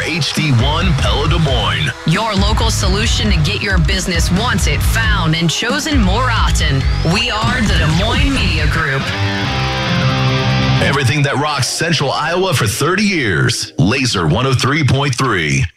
HD1 Pella Des Moines. Your local solution to get your business wanted, found, and chosen more often. We are the Des Moines Media Group. Everything that rocks Central Iowa for 30 years. Laser 103.3.